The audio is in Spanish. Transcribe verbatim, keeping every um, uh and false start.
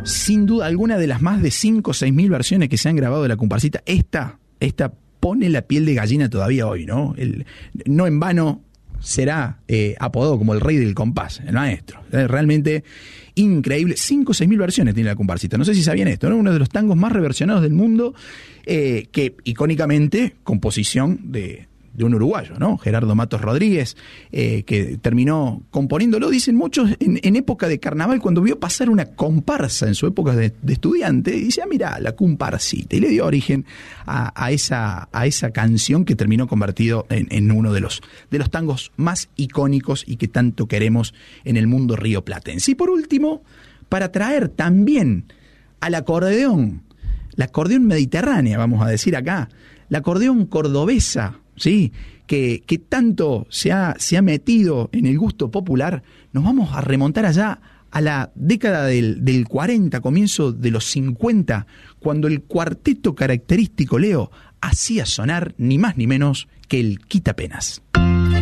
Sin duda alguna, de las más de cinco o seis mil versiones que se han grabado de la comparsita, esta, esta pone la piel de gallina todavía hoy, ¿no? El, no en vano será eh, apodado como el rey del compás, el maestro. Es realmente increíble. cinco o seis mil versiones tiene la comparsita. No sé si sabían esto, ¿no? Uno de los tangos más reversionados del mundo, eh, que icónicamente, composición de... de un uruguayo, ¿no? Gerardo Matos Rodríguez, eh, que terminó componiéndolo, dicen muchos, en, en época de carnaval, cuando vio pasar una comparsa en su época de, de estudiante, y dice, ah, mirá, la comparsita, y le dio origen a, a, esa, a esa canción que terminó convertido en, en uno de los, de los tangos más icónicos y que tanto queremos en el mundo rioplatense. Y por último, para traer también al acordeón, la acordeón mediterránea, vamos a decir acá, la acordeón cordobesa, sí, que, que tanto se ha, se ha metido en el gusto popular, nos vamos a remontar allá a la década del, del cuarenta, comienzo de los cincuenta, cuando el cuarteto característico, Leo, hacía sonar ni más ni menos que el Quitapenas.